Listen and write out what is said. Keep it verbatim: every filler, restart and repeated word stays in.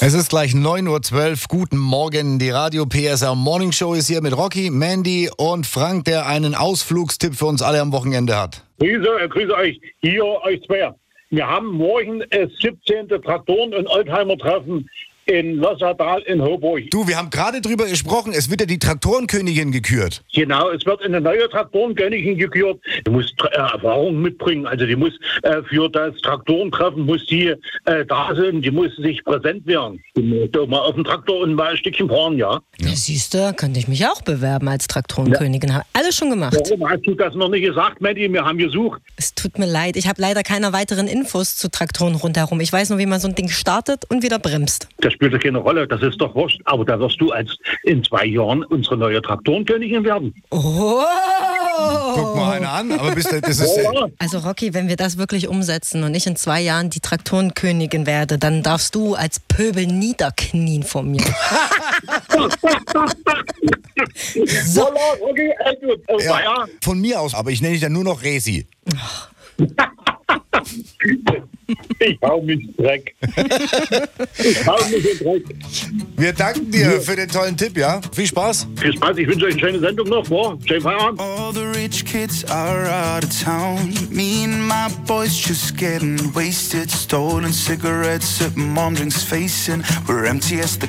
Es ist gleich neun Uhr zwölf. Guten Morgen. Die Radio P S R Morning Show ist hier mit Rocky, Mandy und Frank, der einen Ausflugstipp für uns alle am Wochenende hat. Grüße, äh, grüße euch. Hier euch zwei. Wir haben morgen das siebzehnte Traktoren- und Oldtimer-Treffen in Lossertal in Hoburg. Du, wir haben gerade drüber gesprochen, es wird ja die Traktorenkönigin gekürt. Genau, es wird eine neue Traktorenkönigin gekürt. Die muss äh, Erfahrung mitbringen. Also die muss äh, für das Traktorentreffen muss die äh, da sein, die muss sich präsent werden. Die muss doch mal auf dem Traktor und mal ein Stückchen fahren, ja. Ja, siehst du, könnte ich mich auch bewerben als Traktorenkönigin. Ja. Habe alles schon gemacht. Warum hast du das noch nicht gesagt, Mandy? Wir haben gesucht. Es tut mir leid, ich habe leider keine weiteren Infos zu Traktoren rundherum. Ich weiß nur, wie man so ein Ding startet und wieder bremst. Das spielt doch keine Rolle, das ist doch wurscht. Aber da wirst du als in zwei Jahren unsere neue Traktorenkönigin werden. Oh! Guck mal einer an, aber bist du, das ist... Ja. Also Rocky, wenn wir das wirklich umsetzen und ich in zwei Jahren die Traktorenkönigin werde, dann darfst du als Pöbel niederknien vor mir. So, okay, also, äh, Ja, ja. von mir aus, aber ich nenne dich dann nur noch Resi. Ich hau mich Dreck. Ich hau mich in Dreck. Wir danken dir für den tollen Tipp, ja? Viel Spaß. Viel Spaß, ich wünsche euch eine schöne Sendung noch. Vor. Schönen Feierabend. All the rich kids are out of town. Me and my boys just getting wasted. Stolen cigarettes at mom drinks facing. We're empty as the